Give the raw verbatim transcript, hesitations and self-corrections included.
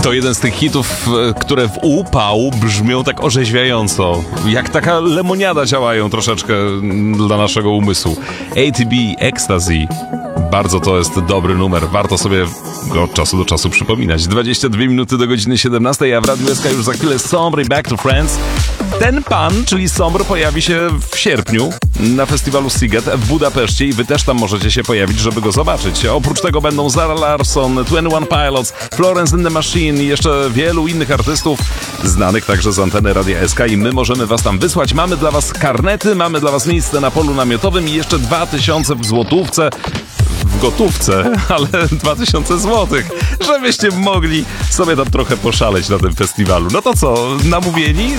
To jeden z tych hitów, które w upał brzmią tak orzeźwiająco. Jak taka lemoniada działają troszeczkę dla naszego umysłu. A T B Ecstasy. Bardzo to jest dobry numer. Warto sobie go od czasu do czasu przypominać. dwadzieścia dwie minuty do godziny siedemnastej, a w Radiu S K już za chwilę Sombre i Back to Friends. Ten pan, czyli Sombre, pojawi się w sierpniu na festiwalu Sziget w Budapeszcie i wy też tam możecie się pojawić, żeby go zobaczyć. Oprócz tego będą Zara Larsson, dwadzieścia jeden Pilots, Florence and the Machine i jeszcze wielu innych artystów, znanych także z anteny Radia S K, i my możemy was tam wysłać. Mamy dla was karnety, mamy dla was miejsce na polu namiotowym i jeszcze dwa tysiące w złotówce. W gotówce, ale dwa tysiące złotych, żebyście mogli sobie tam trochę poszaleć na tym festiwalu. No to co, namówieni?